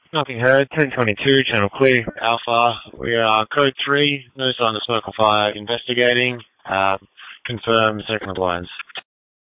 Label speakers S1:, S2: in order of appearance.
S1: Nothing heard. 1022, channel clear. Alpha. We are code 3. No sign of smoke or fire. Investigating. Confirm second appliance.